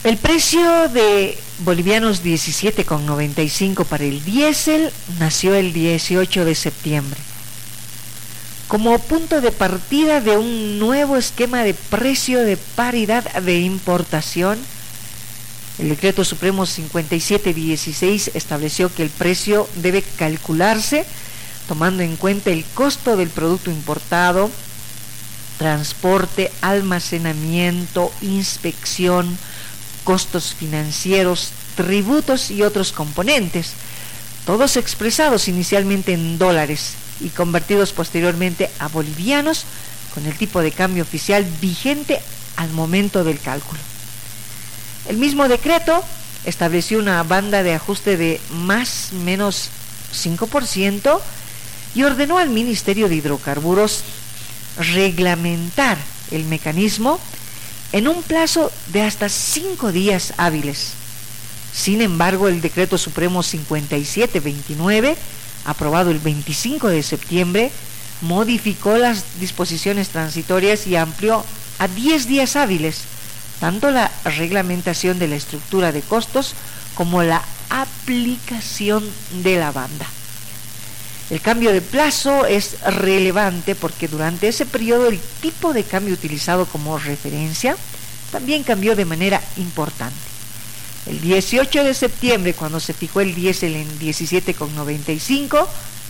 El precio de bolivianos 17,95 para el diésel nació el 18 de septiembre. Como punto de partida de un nuevo esquema de precio de paridad de importación, el Decreto Supremo 5716 estableció que el precio debe calcularse tomando en cuenta el costo del producto importado, transporte, almacenamiento, inspección, costos financieros, tributos y otros componentes, todos expresados inicialmente en dólares y convertidos posteriormente a bolivianos con el tipo de cambio oficial vigente al momento del cálculo. El mismo decreto estableció una banda de ajuste de más o menos 5% y ordenó al Ministerio de Hidrocarburos reglamentar el mecanismo en un plazo de hasta 5 días hábiles. Sin embargo, el Decreto Supremo 5729, aprobado el 25 de septiembre, modificó las disposiciones transitorias y amplió a 10 días hábiles tanto la reglamentación de la estructura de costos como la aplicación de la banda. El cambio de plazo es relevante porque durante ese periodo el tipo de cambio utilizado como referencia también cambió de manera importante. El 18 de septiembre, cuando se fijó el diésel en 17,95,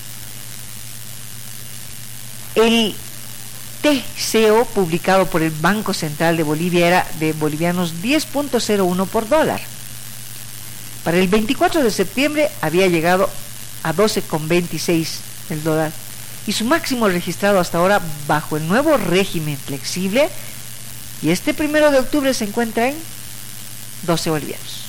el TCO publicado por el Banco Central de Bolivia era de bolivianos 10.01 por dólar. Para el 24 de septiembre había llegado a 12,26 el dólar y su máximo registrado hasta ahora bajo el nuevo régimen flexible, y este 1 de octubre se encuentra en 12 bolivianos.